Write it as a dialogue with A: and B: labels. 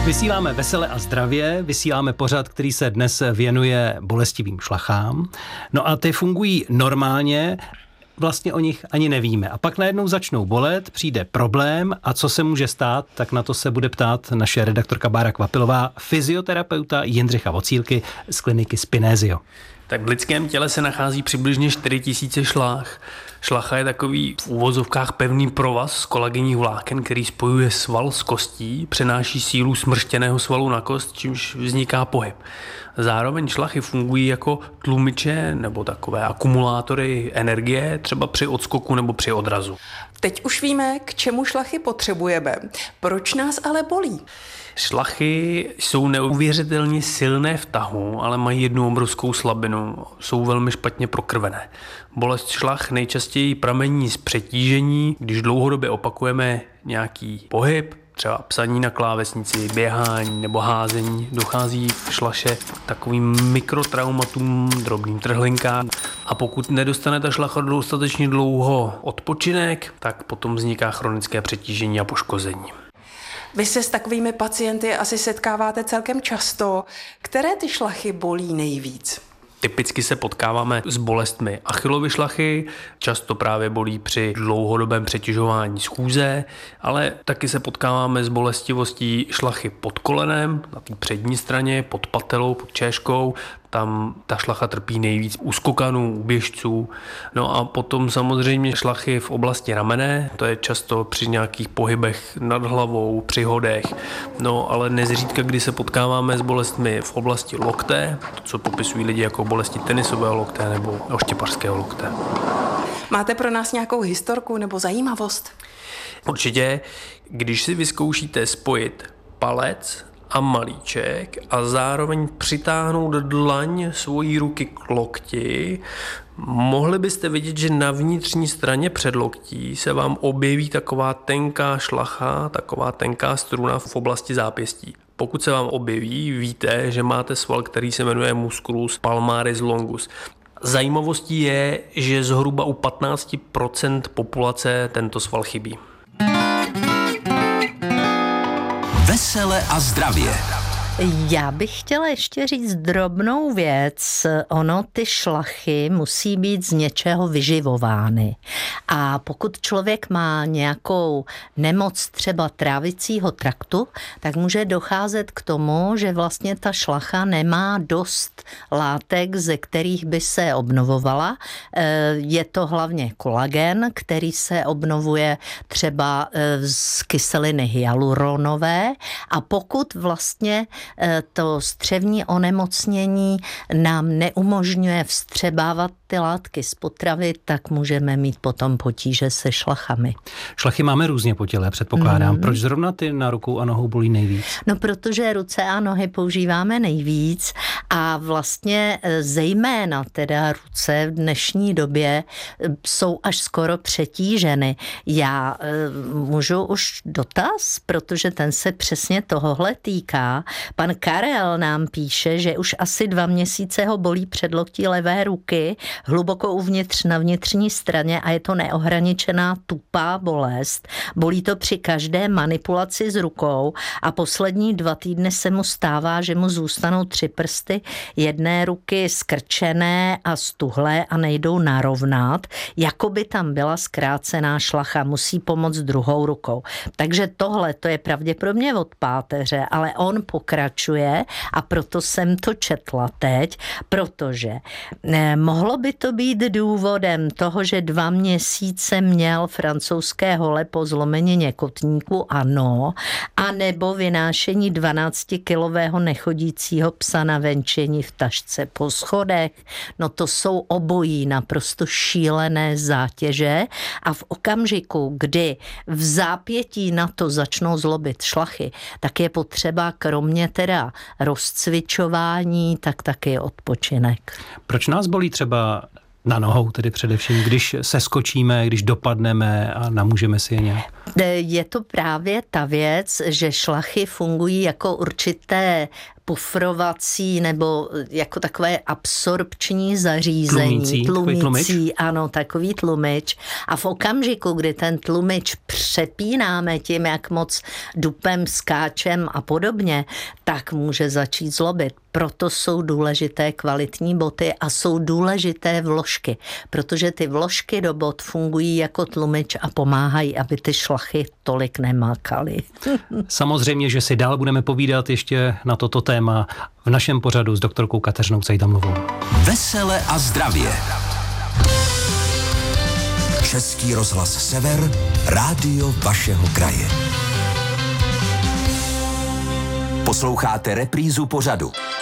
A: Vysíláme Vesele a zdravě, vysíláme pořad, který se dnes věnuje bolestivým šlachám. No a ty fungují normálně, vlastně o nich ani nevíme. A pak najednou začnou bolet, přijde problém a co se může stát, tak na to se bude ptát naše redaktorka Bára Kvapilová, fyzioterapeuta Jindřicha Vocílky z kliniky Spinésio.
B: Tak v lidském těle se nachází přibližně 4000 šlach. Šlacha je takový v úvozovkách pevný provaz z kolagenních vláken, který spojuje sval s kostí, přenáší sílu smrštěného svalu na kost, čímž vzniká pohyb. Zároveň šlachy fungují jako tlumiče nebo takové akumulátory energie, třeba při odskoku nebo při odrazu.
C: Teď už víme, k čemu šlachy potřebujeme. Proč nás ale bolí?
B: Šlachy jsou neuvěřitelně silné v tahu, ale mají jednu obrovskou slabinu. Jsou velmi špatně prokrvené. Bolest šlach nejčastěji pramení z přetížení, když dlouhodobě opakujeme nějaký pohyb, třeba psaní na klávesnici, běhání nebo házení, dochází v šlaše takovým mikrotraumatům, drobným trhlinkám. A pokud nedostane ta šlacha dostatečně dlouho odpočinek, tak potom vzniká chronické přetížení a poškození.
C: Vy se s takovými pacienty asi setkáváte celkem často. Které ty šlachy bolí nejvíc?
B: Typicky se potkáváme s bolestmi Achillovy šlachy, často právě bolí při dlouhodobém přetěžování schůze, ale taky se potkáváme s bolestivostí šlachy pod kolenem, na té přední straně, pod patelou, pod čéškou. Tam ta šlacha trpí nejvíc u skokanů, u běžců. No a potom samozřejmě šlachy v oblasti ramene, to je často při nějakých pohybech nad hlavou, při hodech. No ale nezřídka, kdy se potkáváme s bolestmi v oblasti lokte, to, co popisují lidi jako bolesti tenisového lokte nebo oštěpařského lokte.
C: Máte pro nás nějakou historku nebo zajímavost?
B: Určitě, když si vyzkoušíte spojit palec a malíček a zároveň přitáhnout dlaň svojí ruky k lokti, mohli byste vidět, že na vnitřní straně předloktí se vám objeví taková tenká šlacha, taková tenká struna v oblasti zápěstí. Pokud se vám objeví, víte, že máte sval, který se jmenuje musculus palmaris longus. Zajímavostí je, že zhruba u 15% populace tento sval chybí.
D: Vesele a zdravě.
E: Já bych chtěla ještě říct drobnou věc. Ono, ty šlachy musí být z něčeho vyživovány. A pokud člověk má nějakou nemoc třeba trávicího traktu, tak může docházet k tomu, že vlastně ta šlacha nemá dost látek, ze kterých by se obnovovala. Je to hlavně kolagen, který se obnovuje třeba z kyseliny hyaluronové. A pokud vlastně to střevní onemocnění nám neumožňuje vstřebávat ty látky z potravy, tak můžeme mít potom potíže se šlachami.
A: Šlachy máme různě po těle, předpokládám. Proč zrovna ty na rukou a nohou bolí nejvíc?
E: No, protože ruce a nohy používáme nejvíc a vlastně zejména teda ruce v dnešní době jsou až skoro přetíženy. Já můžu už dotaz, protože ten se přesně tohohle týká. Pan Karel nám píše, že už asi 2 měsíce ho bolí předloktí levé ruky, hluboko uvnitř na vnitřní straně a je to neohraničená tupá bolest. Bolí to při každé manipulaci s rukou a poslední 2 týdny se mu stává, že mu zůstanou 3 prsty jedné ruky skrčené a stuhlé a nejdou narovnat, jako by tam byla zkrácená šlacha. Musí pomoct druhou rukou. Takže tohle to je pravděpodobně od páteře, ale on pokračuje a proto jsem to četla teď, protože mohlo by to být důvodem toho, že 2 měsíce měl francouzské hole po zlomenině kotníku, ano, a nebo vynášení 12kilového nechodícího psa na venčení v tašce po schodech. No to jsou obojí naprosto šílené zátěže a v okamžiku, kdy v zápětí na to začnou zlobit šlachy, tak je potřeba kromě teda rozcvičování, tak taky odpočinek.
A: Proč nás bolí třeba na nohou, tedy především, když se skočíme, když dopadneme a namůžeme si je nějak?
E: Je to právě ta věc, že šlachy fungují jako určité pofrovací nebo jako takové absorpční zařízení.
A: Tlumící,
E: ano, takový tlumič. A v okamžiku, kdy ten tlumič přepínáme tím, jak moc dupem, skáčem a podobně, tak může začít zlobit. Proto jsou důležité kvalitní boty a jsou důležité vložky, protože ty vložky do bot fungují jako tlumič a pomáhají, aby ty šlachy tolik nemákaly.
A: Samozřejmě, že si dál budeme povídat ještě na toto téma v našem pořadu s doktorkou Kateřinou Cejdamlovou.
D: Vesele a zdravě. Český rozhlas Sever, rádio vašeho kraje. Posloucháte reprízu pořadu.